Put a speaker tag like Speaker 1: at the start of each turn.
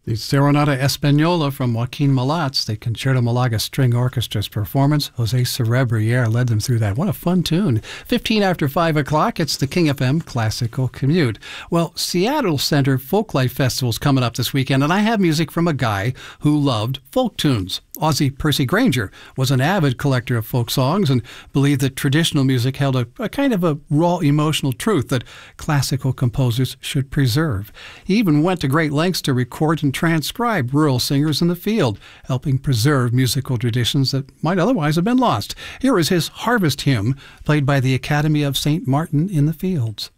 Speaker 1: The Serenata Española from Joaquin Malats, the Concerto Malaga String Orchestra's performance. Jose Cerebriere led them through that. What a fun tune. 15 after 5 o'clock, it's the King FM Classical Commute. Well, Seattle Center Folklife Festival's coming up this weekend, and I have music from a guy who loved folk tunes. Aussie Percy Granger was an avid collector of folk songs and believed that traditional music held a kind of a raw emotional truth that classical composers should preserve. He even went to great lengths to record and transcribe rural singers in the field, helping preserve musical traditions that might otherwise have been lost. Here is his Harvest Hymn, played by the Academy of St. Martin in the Fields.